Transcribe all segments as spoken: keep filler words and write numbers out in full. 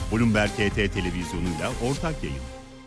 Bloomberg H T televizyonuyla ortak yayın.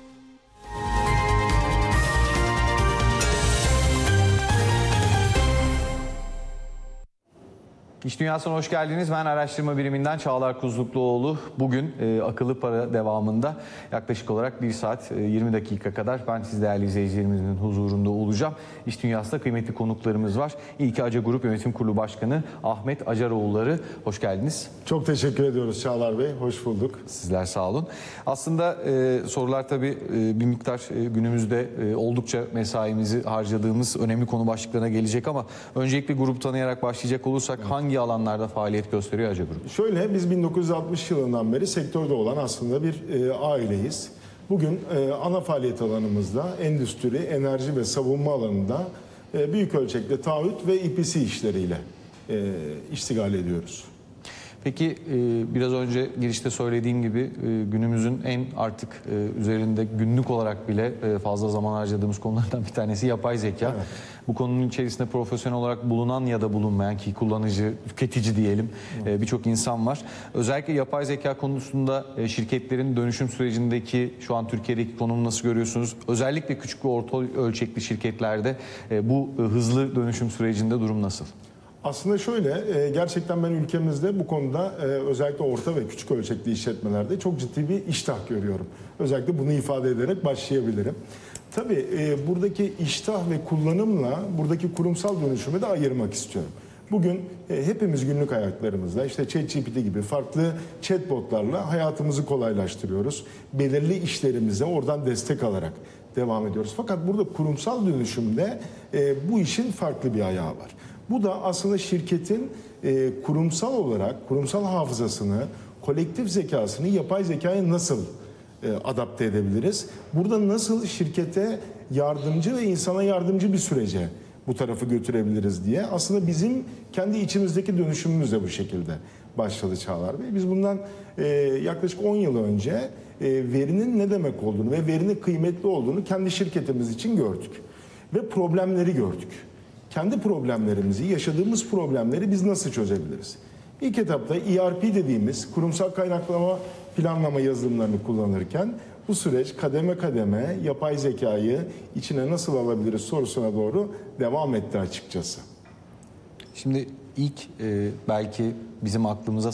İş Dünyası'na hoş geldiniz. Ben araştırma biriminden Çağlar Kuzlukluoğlu. Bugün e, akıllı para devamında yaklaşık olarak bir saat e, yirmi dakika kadar ben siz değerli izleyicilerimizin huzurunda olacağım. İş Dünyası'nda kıymetli konuklarımız var. İlki Aca Grup Yönetim Kurulu Başkanı Ahmet Acaroğulları. Hoş geldiniz. Çok teşekkür ediyoruz Çağlar Bey. Hoş bulduk. Sizler sağ olun. Aslında e, sorular tabii e, bir miktar e, günümüzde e, oldukça mesaimizi harcadığımız önemli konu başlıklarına gelecek ama öncelikle grup tanıyarak başlayacak olursak evet. hangi alanlarda faaliyet gösteriyor Aca Grup? Şöyle, biz bin dokuz yüz altmış yılından beri sektörde olan aslında bir e, aileyiz. Bugün e, ana faaliyet alanımızda endüstri, enerji ve savunma alanında e, büyük ölçekte taahhüt ve İ P C işleriyle e, iştigal ediyoruz. Peki biraz önce girişte söylediğim gibi günümüzün en artık üzerinde günlük olarak bile fazla zaman harcadığımız konulardan bir tanesi yapay zeka. Evet. Bu konunun içerisinde profesyonel olarak bulunan ya da bulunmayan ki kullanıcı, tüketici diyelim evet. birçok insan var. Özellikle yapay zeka konusunda şirketlerin dönüşüm sürecindeki şu an Türkiye'deki konumu nasıl görüyorsunuz? Özellikle küçük ve orta ölçekli şirketlerde bu hızlı dönüşüm sürecinde durum nasıl? Aslında şöyle, gerçekten ben ülkemizde bu konuda özellikle orta ve küçük ölçekli işletmelerde çok ciddi bir iştah görüyorum. Özellikle bunu ifade ederek başlayabilirim. Tabii buradaki iştah ve kullanımla buradaki kurumsal dönüşümü de ayırmak istiyorum. Bugün hepimiz günlük hayatlarımızda işte ChatGPT gibi farklı chatbotlarla hayatımızı kolaylaştırıyoruz. Belirli işlerimize oradan destek alarak devam ediyoruz. Fakat burada kurumsal dönüşümde bu işin farklı bir ayağı var. Bu da aslında şirketin e, kurumsal olarak kurumsal hafızasını, kolektif zekasını yapay zekaya nasıl e, adapte edebiliriz? Burada nasıl şirkete yardımcı ve insana yardımcı bir sürece bu tarafı götürebiliriz diye. Aslında bizim kendi içimizdeki dönüşümümüz de bu şekilde başladı Çağlar Bey. Biz bundan e, yaklaşık on yıl önce e, verinin ne demek olduğunu ve verinin kıymetli olduğunu kendi şirketimiz için gördük. Ve problemleri gördük. Kendi problemlerimizi, yaşadığımız problemleri biz nasıl çözebiliriz? İlk etapta E R P dediğimiz kurumsal kaynaklama planlama yazılımlarını kullanırken bu süreç kademe kademe yapay zekayı içine nasıl alabiliriz sorusuna doğru devam etti açıkçası. Şimdi ilk e, belki bizim aklımıza